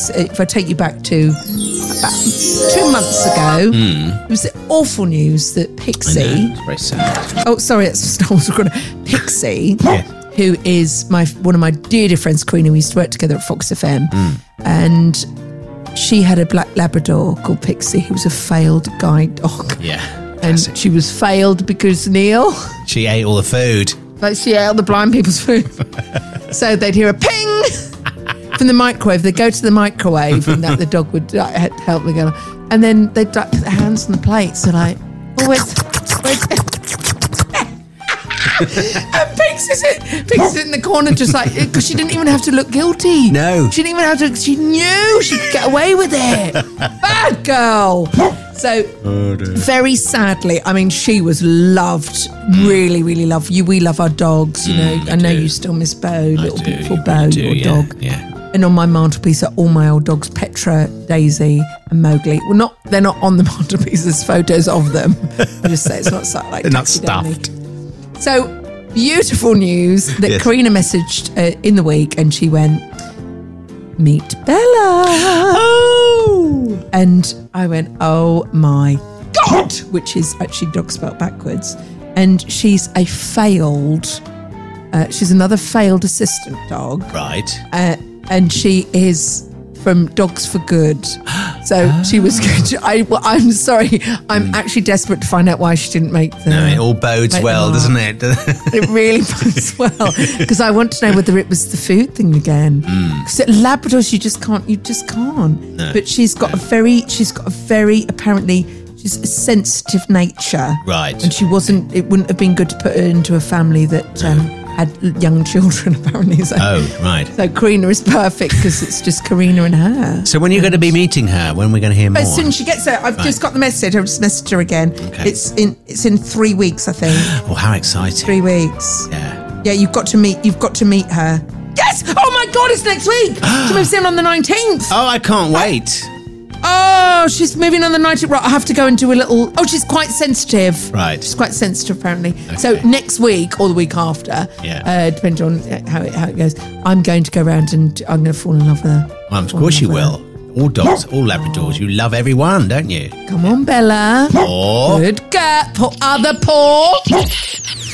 this, if I take you back to about 2 months ago, it was the awful news that Pixie... I know, it's very sad. Oh, sorry, that's Star Wars recording. Pixie, who is one of my dear friends, Karina. We used to work together at Fox FM. And she had a black Labrador called Pixie, who was a failed guide dog. Yeah. And she was failed because, Neil... She ate all the food. Like she ate all the blind people's food. So they'd hear a ping from the microwave. They'd go to the microwave and the dog would help the girl. And then they'd put their hands on the plates. They're like, oh, where's and Pixie's in the corner just like, because she didn't even have to look guilty. No. She didn't even have to, she knew she could get away with it. Bad girl. So, very sadly, I mean, she was loved, really, really loved. We love our dogs, you know. I know you still miss Bo, little beautiful Bo, your dog. Yeah. And on my mantelpiece are all my old dogs, Petra, Daisy and Mowgli. Well, they're not on the mantelpiece, there's photos of them. I just say it's not like they're not stuffed. So, beautiful news that Karina messaged in the week and she went, meet Bella. Oh! And I went, oh my God, which is actually dog spelled backwards. And she's she's another failed assistant dog. Right. And she is from Dogs for Good. So she was good. I'm sorry. I'm actually desperate to find out why she didn't make the... No, it all bodes well, doesn't it? It really bodes well. Because I want to know whether it was the food thing again. Because at Labradors, you just can't. No, but she's got a very, apparently, she's a sensitive nature. Right. And it wouldn't have been good to put her into a family that had young children, apparently. So, right. So Karina is perfect because it's just Karina and her. So when are you going to be meeting her? When are we going to hear more? As soon as she gets there, I've just got the message. I've just messaged her again. Okay. It's in 3 weeks, I think. Oh, how exciting! 3 weeks. Yeah. Yeah, you've got to meet her. Yes! Oh my God, it's next week. She moves in on the 19th. Oh, I can't wait. Oh, she's moving on the 19th. Right, I have to go and do a little... Oh, she's quite sensitive. Right. She's quite sensitive, apparently. Okay. So next week or the week after, depending on how it goes, I'm going to go around and I'm going to fall in love with her. Well, of course you will. All dogs, all Labradors. You love everyone, don't you? Come on, Bella. Paw. Good girl. Other paw.